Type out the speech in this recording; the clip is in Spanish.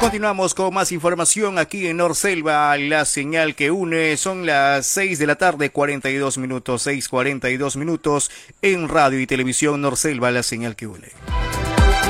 Continuamos con más información aquí en Norselva, la señal que une. Son las 6 de la tarde, 42 minutos, 6:42 minutos en radio y televisión Norselva, la señal que une.